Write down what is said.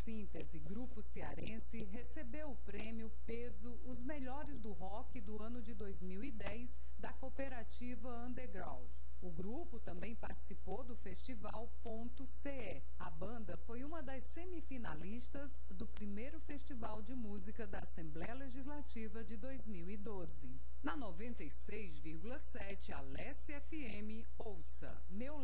Síntese Grupo Cearense recebeu o prêmio Peso Os Melhores do Rock do ano de 2010 da cooperativa Underground. O grupo também participou do festival Ponto CE. A banda foi uma das semifinalistas do primeiro Festival de Música da Assembleia Legislativa de 2012. Na 96,7 Alesse FM, ouça Meu